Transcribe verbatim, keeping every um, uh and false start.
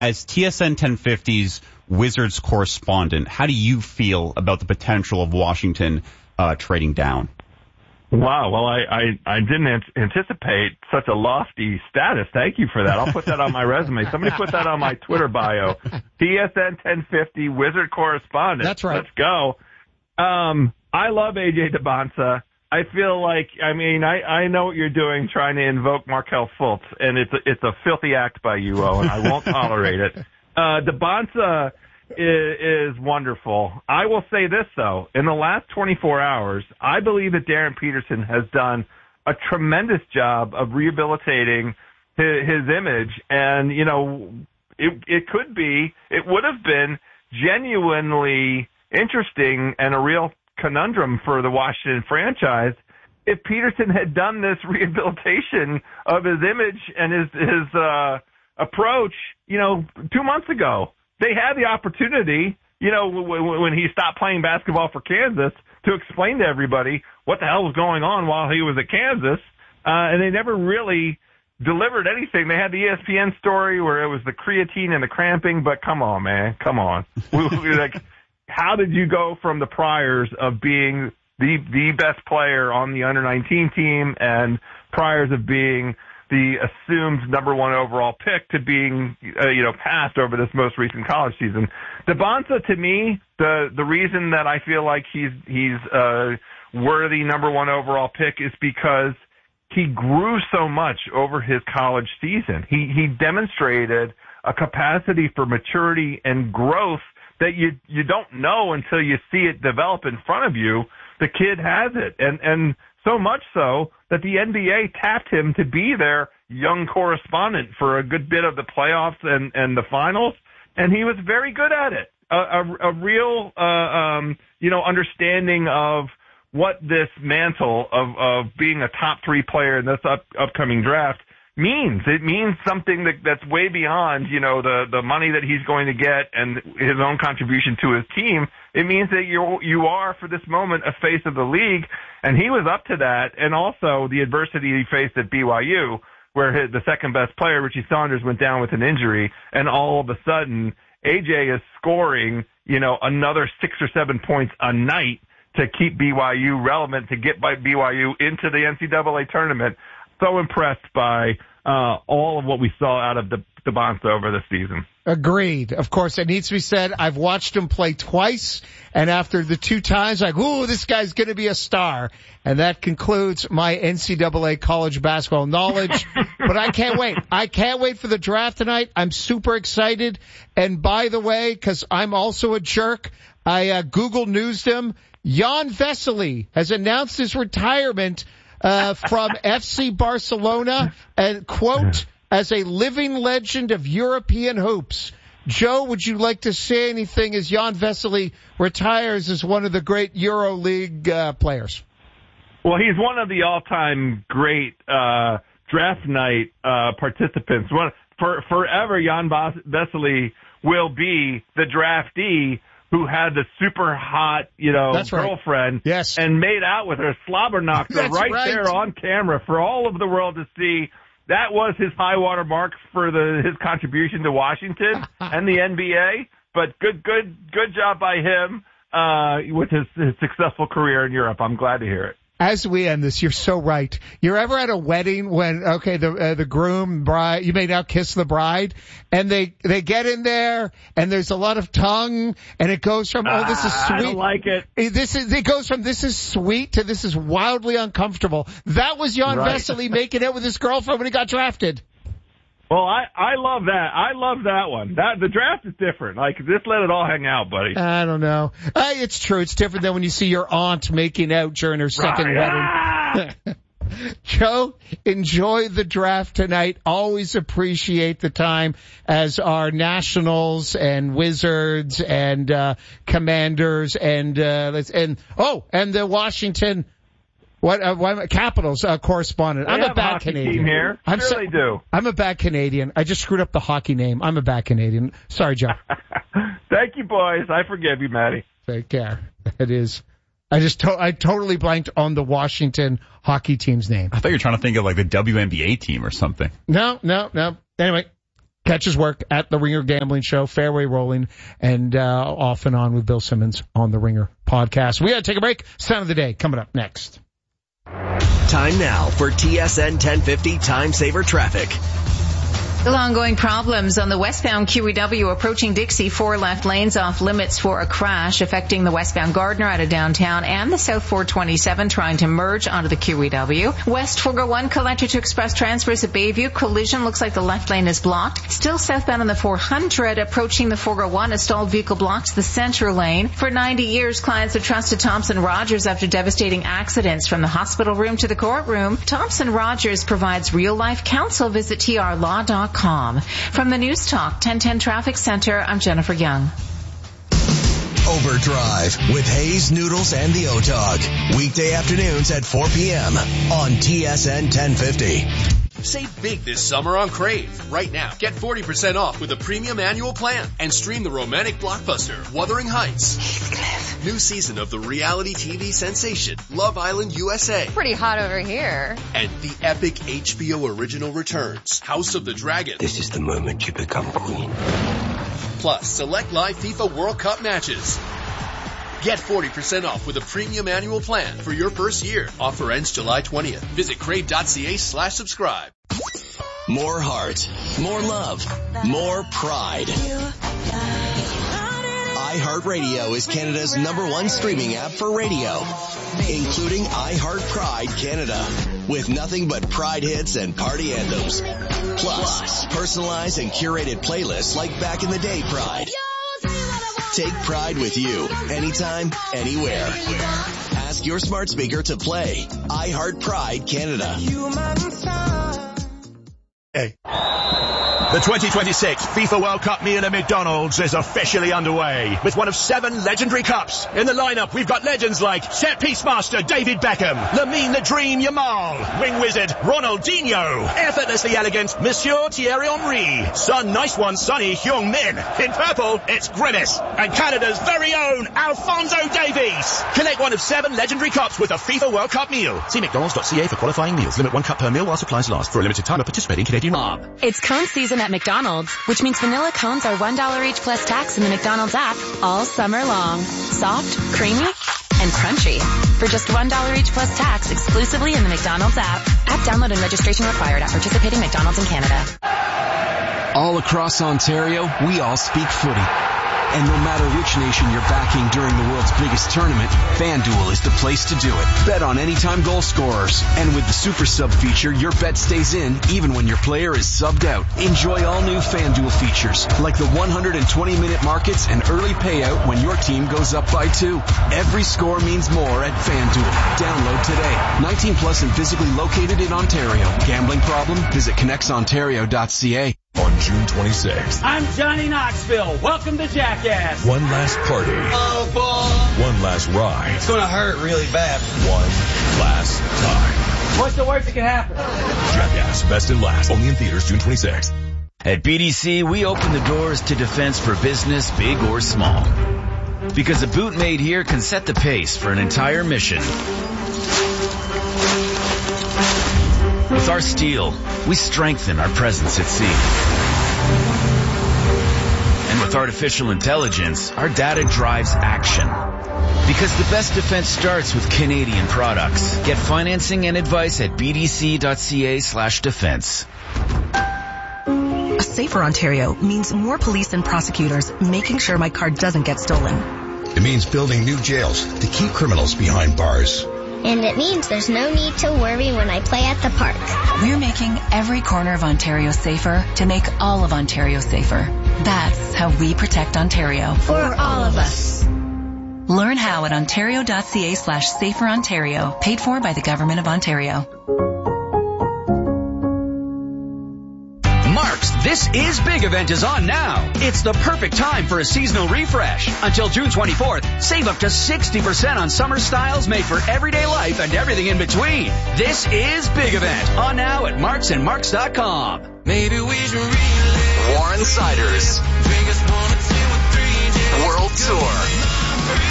as T S N ten fifty's Wizards correspondent, how do you feel about the potential of Washington uh, trading down? Wow, well, I, I, I didn't an- anticipate such a lofty status. Thank you for that. I'll put that on my resume. Somebody put that on my Twitter bio. T S N ten fifty Wizard correspondent. That's right. Let's go. Um, I love A J Dybantsa. I feel like, I mean, I, I know what you're doing, trying to invoke Markelle Fultz, and it's a, it's a filthy act by you, Owen. I won't tolerate it. Uh, Dybantsa is, is wonderful. I will say this, though. In the last twenty-four hours, I believe that Darren Peterson has done a tremendous job of rehabilitating his, his image. And, you know, it, it could be, it would have been genuinely interesting and a real conundrum for the Washington franchise if Peterson had done this rehabilitation of his image and his, his, uh, approach, you know, two months ago. They had the opportunity, you know, when he stopped playing basketball for Kansas to explain to everybody what the hell was going on while he was at Kansas, uh, and they never really delivered anything. They had the E S P N story where it was the creatine and the cramping, but come on, man, come on. Like, how did you go from the priors of being the the best player on the under nineteen team and priors of being the assumed number one overall pick to being, uh, you know, passed over this most recent college season? Dybantsa, to me, the the reason that I feel like he's he's uh, worthy number one overall pick is because he grew so much over his college season. He he demonstrated a capacity for maturity and growth that you you don't know until you see it develop in front of you. The kid has it, and and. So much so that the N B A tapped him to be their young correspondent for a good bit of the playoffs and, and the finals, and he was very good at it. A, a, a real, uh, um, you know, understanding of what this mantle of, of being a top three player in this up, upcoming draft means. It means something that, that's way beyond, you know, the, the money that he's going to get and his own contribution to his team. It means that you you are, for this moment, a face of the league, and he was up to that, and also the adversity he faced at B Y U, where his, the second-best player, Richie Saunders, went down with an injury, and all of a sudden, A J is scoring, you know, another six or seven points a night to keep B Y U relevant, to get by B Y U into the N C double A tournament. So impressed by uh, all of what we saw out of the Dybantsa over the season. Agreed. Of course, it needs to be said, I've watched him play twice, and after the two times, like, ooh, this guy's going to be a star. And that concludes my N C double A college basketball knowledge. But I can't wait. I can't wait for the draft tonight. I'm super excited. And by the way, because I'm also a jerk, I uh, Google Newsed him. Jan Vesely has announced his retirement uh from F C Barcelona, and quote, as a living legend of European hoops. Joe, would you like to say anything as Jan Vesely retires as one of the great EuroLeague uh, players? Well, he's one of the all-time great uh draft night uh participants. One, for forever, Jan Vesely will be the draftee who had the super hot, you know, That's girlfriend, right. Yes. and made out with her, slobberknocked her right, right there on camera for all of the world to see. That was his high water mark for the his contribution to Washington and the N B A. But good, good, good job by him uh, with his, his successful career in Europe. I'm glad to hear it. As we end this, you're so right. You're ever at a wedding when, okay, the uh, the groom, bride, you may now kiss the bride, and they they get in there, and there's a lot of tongue, and it goes from, oh, this is sweet. I don't like it. This is, it goes from this is sweet to this is wildly uncomfortable. That was Jan Right. Vesely making it with his girlfriend when he got drafted. Well, I, I love that. I love that one. That the draft is different. Like, just let it all hang out, buddy. I don't know. Uh, it's true. It's different than when you see your aunt making out during her second Right. wedding. Joe, enjoy the draft tonight. Always appreciate the time as our Nationals and Wizards and uh Commanders and uh let's and oh and the Washington what uh, what Capitals uh, correspondent. We I'm have a bad hockey Canadian team here. I'm sure so, they do. I'm a bad Canadian. I just screwed up the hockey name. I'm a bad Canadian. Sorry, Joe. Thank you, boys. I forgive you, Matty. Take care. It is. I just to- I totally blanked on the Washington hockey team's name. I thought you were trying to think of like the W N B A team or something. No, no, no. Anyway, Catch his work at The Ringer Gambling Show, Fairway Rolling, and uh, off and on with Bill Simmons on The Ringer podcast. We got to take a break. Sound of the day coming up next. Time now for T S N ten fifty Time Saver Traffic. Still ongoing problems on the westbound Q E W approaching Dixie. Four left lanes off limits for a crash affecting the westbound Gardner out of downtown and the south four twenty-seven trying to merge onto the Q E W. West four oh one collector to express transfers at Bayview. Collision looks like the left lane is blocked. Still southbound on the four hundred approaching the four oh one. A stalled vehicle blocks the center lane. For ninety years, clients have trusted Thompson Rogers after devastating accidents. From the hospital room to the courtroom, Thompson Rogers provides real-life counsel. Visit T R law dot com. From the News Talk ten ten Traffic Center, I'm Jennifer Young. Overdrive with Hayes, Noodles, and the O-Dog. Weekday afternoons at four p.m. on T S N ten fifty. Save big this summer on Crave. Right now, get forty percent off with a premium annual plan and stream the romantic blockbuster, Wuthering Heights. Heathcliff. New season of the reality T V sensation, Love Island U S A. Pretty hot over here. And the epic H B O original returns, House of the Dragon. This is the moment you become queen. Plus, select live FIFA World Cup matches. Get forty percent off with a premium annual plan for your first year. Offer ends July twentieth. Visit crave.ca slash subscribe. More heart, more love, more pride. iHeartRadio is Canada's number one streaming app for radio, including iHeart Pride Canada, with nothing but Pride hits and party anthems. Plus, personalized and curated playlists like Back in the Day Pride. Take Pride with you, anytime, anywhere. Ask your smart speaker to play iHeart Pride Canada. Hey. The twenty twenty-six FIFA World Cup meal at McDonald's is officially underway with one of seven legendary cups. In the lineup, we've got legends like Set Piece Master David Beckham, Lamine the Dream Yamal, Wing Wizard Ronaldinho, effortlessly elegant Monsieur Thierry Henry, Sun Nice One Sonny Heung-min. In purple, it's Grimace, and Canada's very own Alphonso Davies. Collect one of seven legendary cups with a FIFA World Cup meal. See mcdonalds dot c a for qualifying meals. Limit one cup per meal while supplies last. For a limited time at participating Canadian Mob. It's cone season at McDonald's, which means vanilla cones are one dollar each plus tax in the McDonald's app all summer long. Soft, creamy, and crunchy. For just one dollar each plus tax exclusively in the McDonald's app. App download and registration required at participating McDonald's in Canada. All across Ontario, we all speak footy. And no matter which nation you're backing during the world's biggest tournament, FanDuel is the place to do it. Bet on anytime goal scorers. And with the Super Sub feature, your bet stays in even when your player is subbed out. Enjoy all new FanDuel features, like the one hundred twenty minute markets and early payout when your team goes up by two. Every score means more at FanDuel. Download today. nineteen plus and physically located in Ontario. Gambling problem? Visit connects ontario dot c a. On June twenty-sixth. I'm Johnny Knoxville. Welcome to Jackass. One last party. Oh, boy. One last ride. It's going to hurt really bad. One last time. What's the worst that can happen? Jackass, best and last. Only in theaters June twenty-sixth. At B D C, we open the doors to defense for business, big or small. Because a boot made here can set the pace for an entire mission. With our steel, we strengthen our presence at sea. And with artificial intelligence, our data drives action. Because the best defense starts with Canadian products. Get financing and advice at b d c dot c a slash defense. A safer Ontario means more police and prosecutors making sure my car doesn't get stolen. It means building new jails to keep criminals behind bars. And it means there's no need to worry when I play at the park. We're making every corner of Ontario safer to make all of Ontario safer. That's how we protect Ontario. For all of us. Learn how at ontario dot c a slash safer Ontario. Paid for by the Government of Ontario. Mark's This Is Big event is on now. It's the perfect time for a seasonal refresh. Until June twenty-fourth, save up to sixty percent on summer styles made for everyday life and everything in between. This Is Big event on now at marks and marks dot com. Maybe we should relive Warren Siders World Tour.